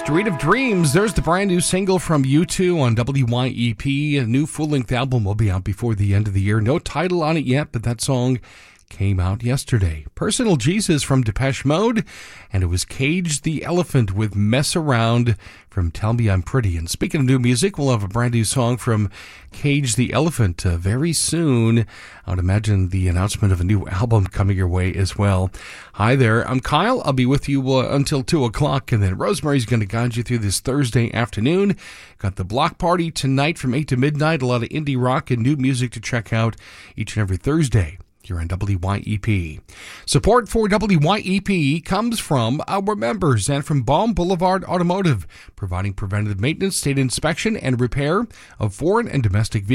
Street of Dreams. There's the brand new single from U2 on WYEP. A new full-length album will be out before the end of the year. No title on it yet, but that song came out yesterday. Personal Jesus from Depeche Mode, and it was Cage the Elephant with Mess Around from Tell Me I'm Pretty. And speaking of new music, we'll have a brand new song from Cage the Elephant very soon. I would imagine the announcement of a new album coming your way as well. Hi there, I'm Kyle. I'll be with you until 2 o'clock, and then Rosemary's going to guide you through this Thursday afternoon. Got the block party tonight from 8 to midnight. A lot of indie rock and new music to check out each and every Thursday here on WYEP. Support for WYEP comes from our members and from Baum Boulevard Automotive, providing preventative maintenance, state inspection, and repair of foreign and domestic vehicles.